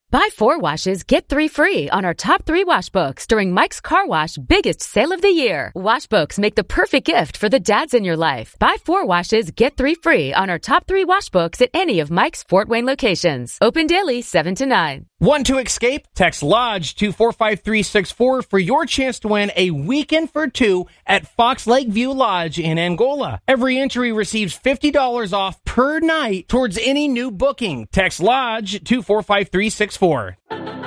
Buy 4 washes, get 3 free on our top 3 wash books during Mike's Car Wash biggest sale of the year. Wash books make the perfect gift for the dads in your life. Buy 4 washes, get 3 free on our top 3 wash books at any of Mike's Fort Wayne locations. Open daily 7 to 9. Want to escape? Text Lodge to 45364 for your chance to win a weekend for 2 at Fox Lakeview Lodge in Angola. Every entry receives $50 off per night towards any new booking. Text Lodge to 45364.